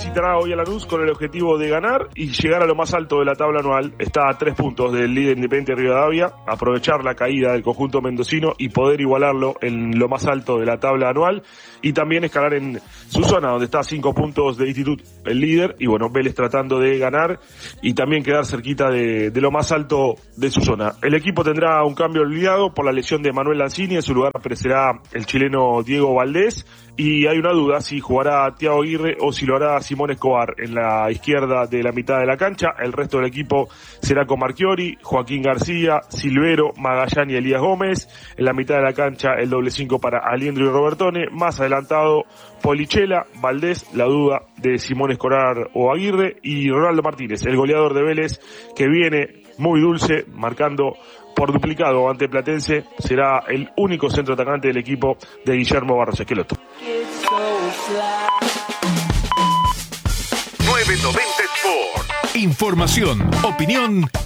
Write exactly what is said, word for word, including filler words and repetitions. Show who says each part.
Speaker 1: visitará hoy a Lanús con el objetivo de ganar y llegar a lo más alto de la tabla anual. Está a tres puntos del líder Independiente Rivadavia, aprovechar la caída del conjunto mendocino y poder igualarlo en lo más alto de la tabla anual, y también escalar en su zona, donde está a cinco puntos de Instituto, el líder, y bueno, Vélez tratando de ganar y también quedar cerquita de, de lo más alto de su zona. El equipo tendrá un cambio obligado por la lesión de Manuel Lanzini, en su lugar aparecerá el chileno Diego Valdés, y hay una duda si jugará Thiago Aguirre o si lo hará Simón Escobar en la izquierda de la mitad de la cancha. El resto del equipo será con Marchiori, Joaquín García, Silvero, Magallán y Elías Gómez. En la mitad de la cancha el doble cinco para Aliendro y Robertone. Más adelantado Polichela, Valdés, la duda de Simón Escobar o Aguirre, y Ronaldo Martínez, el goleador de Vélez, que viene muy dulce, marcando por duplicado ante Platense. Será el único centro atacante del equipo de Guillermo Barros Esqueloto.
Speaker 2: novecientos noventa Sport. Información, opinión